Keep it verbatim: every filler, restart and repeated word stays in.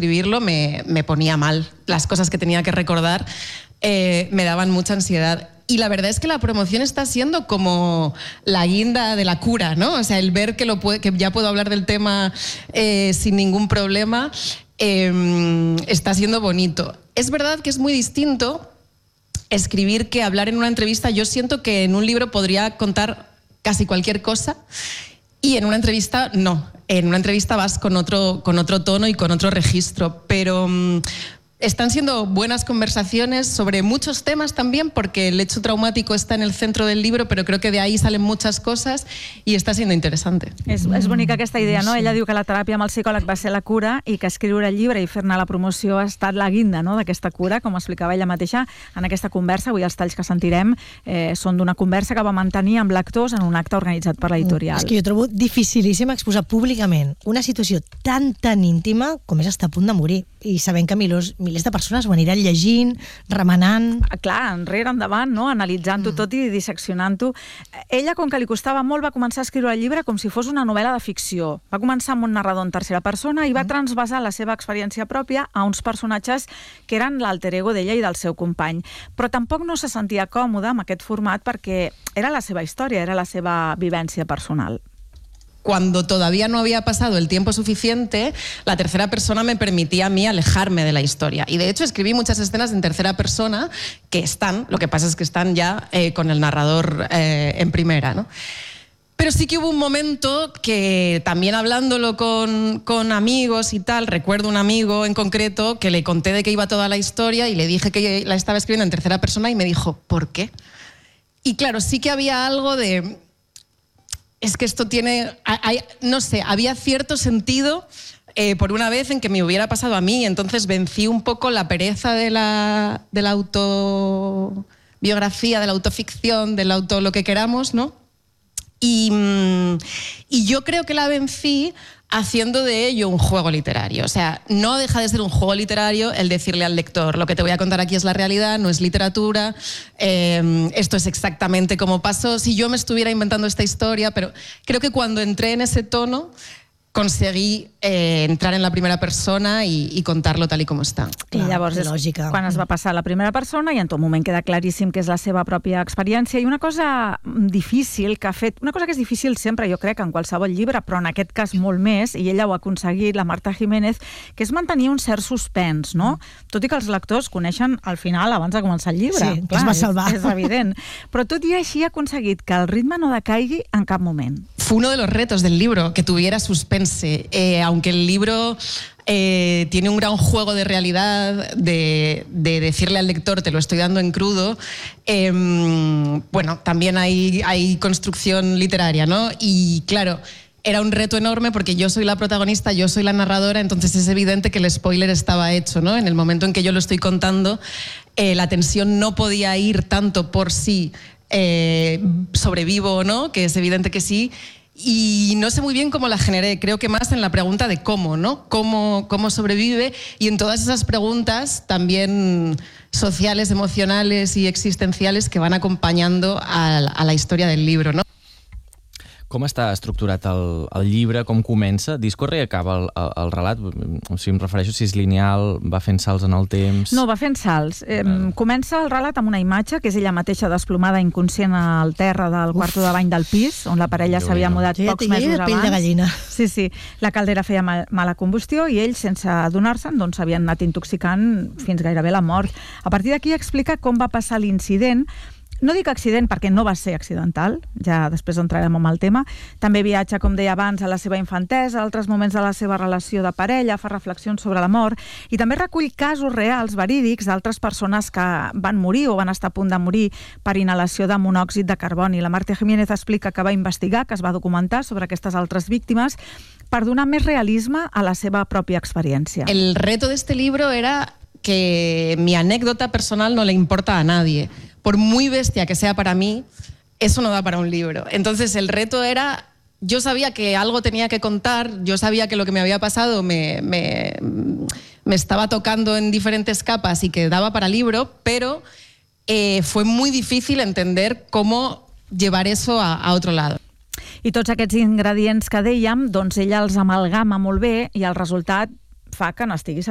escribirlo me, me ponía mal. Las cosas que tenía que recordar eh, me daban mucha ansiedad. Y la verdad es que la promoción está siendo como la guinda de la cura, ¿no? O sea, el ver que, lo puede, que ya puedo hablar del tema eh, sin ningún problema eh, está siendo bonito. Es verdad que es muy distinto escribir que hablar en una entrevista. Yo siento que en un libro podría contar casi cualquier cosa y en una entrevista no. En una entrevista vas con otro, con otro tono y con otro registro, pero um, están siendo buenas conversaciones sobre muchos temas también, porque el hecho traumático está en el centro del libro, però crec que de ahí salen muchas cosas i està sent interessant. És, és bonica aquesta idea, no? Ella diu que la teràpia amb el psicòleg va ser la cura i que escriure el llibre i fer-ne la promoció ha estat la guinda, no?, d'aquesta cura, com explicava ella mateixa en aquesta conversa. Avui els talls que sentirem eh, són d'una conversa que va mantenir amb lectors en un acte organitzat per l'editorial. És que jo trobo dificilíssim exposar públicament una situació tan, tan íntima com és estar a punt de morir, i sabent que milers, milers de persones ho aniran llegint, remenant... Clar, enrere, endavant, no? Analitzant-ho mm. tot i disseccionant-ho. Ella, com que li costava molt, va començar a escriure el llibre com si fos una novel·la de ficció. Va començar amb un narrador en tercera persona i va mm. transvasar la seva experiència pròpia a uns personatges que eren l'alter ego d'ella i del seu company. Però tampoc no se sentia còmoda amb aquest format perquè era la seva història, era la seva vivència personal. Cuando todavía no había pasado el tiempo suficiente, la tercera persona me permitía a mí alejarme de la historia. Y de hecho escribí muchas escenas en tercera persona que están, lo que pasa es que están ya eh, con el narrador eh, en primera, ¿no? Pero sí que hubo un momento que también hablándolo con, con amigos y tal, recuerdo un amigo en concreto que le conté de qué iba toda la historia y le dije que la estaba escribiendo en tercera persona y me dijo, ¿por qué? Y claro, sí que había algo de... Es que esto tiene, hay, no sé, había cierto sentido eh, por una vez en que me hubiera pasado a mí, entonces vencí un poco la pereza de la, de la autobiografía, de la autoficción, del auto lo que queramos, ¿no? Y, y yo creo que la vencí haciendo de ello un juego literario. O sea, no deja de ser un juego literario el decirle al lector, lo que te voy a contar aquí es la realidad, no es literatura, eh, esto es exactamente como pasó, si yo me estuviera inventando esta historia, pero creo que cuando entré en ese tono conseguí eh, entrar en la primera persona i, i contar-lo tal i com està. I llavors és lògica. Quan es va passar a la primera persona i en tot moment queda claríssim que és la seva pròpia experiència. I una cosa difícil que ha fet, una cosa que és difícil sempre, jo crec, en qualsevol llibre, però en aquest cas molt més, i ella ho ha aconseguit, la Marta Jiménez, que és mantenir un cert suspens, no? Mm. Tot i que els lectors coneixen el final abans de començar el llibre. Sí, clar, es va salvar. És, és evident. Però tot i així ha aconseguit que el ritme no decaigui en cap moment. Fue uno de los retos del libro, que tuviera suspense. Eh, aunque el libro eh, tiene un gran juego de realidad, de, de decirle al lector, te lo estoy dando en crudo, eh, bueno, también hay, hay construcción literaria, ¿no? Y claro, era un reto enorme porque yo soy la protagonista, yo soy la narradora, entonces es evidente que el spoiler estaba hecho, ¿no? En el momento en que yo lo estoy contando, eh, la tensión no podía ir tanto por si eh, sobrevivo o no, que es evidente que sí. Y no sé muy bien cómo la generé, creo que más en la pregunta de cómo, ¿no? Cómo, cómo sobrevive, y en todas esas preguntas también sociales, emocionales y existenciales que van acompañando a, a la historia del libro, ¿no? Com està estructurat el, el llibre, com comença? Discorre i acaba el, el, el relat? O sigui, em refereixo si és lineal, va fent salts en el temps... No, va fent salts. Eh, comença el relat amb una imatge, que és ella mateixa desplomada inconscient al terra del quarto de bany del pis, on la parella s'havia mudat sí, pocs mesos abans. Pell de gallina. Sí, sí. La caldera feia mal, mala combustió i ells, sense adonar-se'n, doncs s'havien anat intoxicant fins gairebé la mort. A partir d'aquí explica com va passar l'incident. No dic accident perquè no va ser accidental, ja després entrarem en el tema. També viatja, com deia abans, a la seva infantesa, a altres moments de la seva relació de parella, fa reflexions sobre la mort i també recull casos reals, verídics, d'altres persones que van morir o van estar a punt de morir per inhalació de monòxid de carboni. La Marta Jiménez explica que va investigar, que es va documentar sobre aquestes altres víctimes per donar més realisme a la seva pròpia experiència. El reto de este libro era que mi anécdota personal no le importa a nadie. Por muy bestia que sea para mí, eso no da para un libro. Entonces el reto era, yo sabía que algo tenía que contar, yo sabía que lo que me había pasado me, me, me estaba tocando en diferentes capas y que daba para libro, pero eh, fue muy difícil entender cómo llevar eso a, a otro lado. I tots aquests ingredients que dèiem, doncs ella els amalgama molt bé i el resultat fa que n'estigui